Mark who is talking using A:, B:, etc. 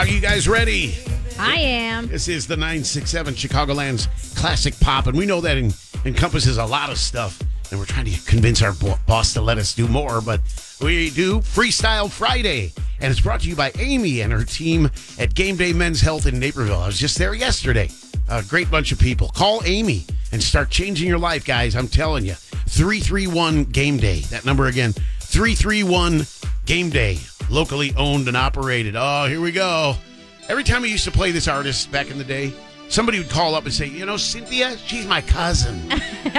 A: Are you guys ready?
B: I am.
A: This is the 967 Chicagoland's classic pop, and we know that encompasses a lot of stuff, and we're trying to convince our boss to let us do more, but we do Freestyle Friday, and it's brought to you by Amy and her team at Game Day Men's Health in Naperville. I was just there yesterday. A great bunch of people. Call Amy and start changing your life, guys. I'm telling you. 331 Game Day. That number again, 331 Game Day. Locally owned and operated. Oh, here we go. Every time I used to play this artist back in the day, somebody would call up and say, you know, Cynthia, she's my cousin.